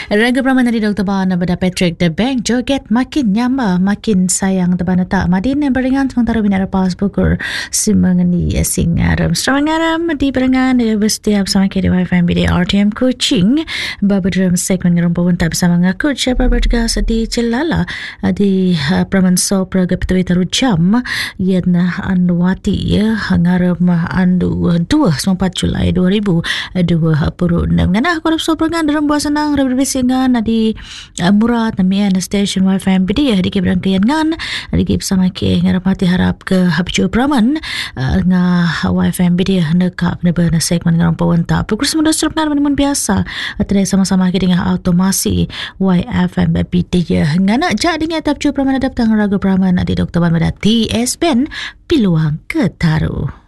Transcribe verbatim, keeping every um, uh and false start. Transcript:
Raga Praman dari doktor Ban pada Patrick The Bank joget makin nyamba makin sayang teban tak Madin yang beringan sementara bina pas bukur simangani singaram strangaram di berengan di setiap sama ke di Wi-Fi B D R T M Coaching babadram segmen ngerumpun tak bersama ngaku siapa bertugas di Celala di Praman so praga petui taru jam yen anwati ya ngaram andu dua puluh empat Julai dua ribu dua puluh enam ngana korep so prangan dalam buah senang berbisingan di uh, Murad namian station Wi-Fi B D di ke berangkaian ngan di ke bersama ke ngarapati harap ke habju Praman uh, nga Wi-Fi B D nekap nebe na segmen ngarampuan tak pukul sembilan belas ngan menemun biasa atau sama-sama ke dengan automasi Y F M B D ngana jak dengan habju Praman adap tang raga Praman di doktor Ban pada T S Ben piluang ketaru.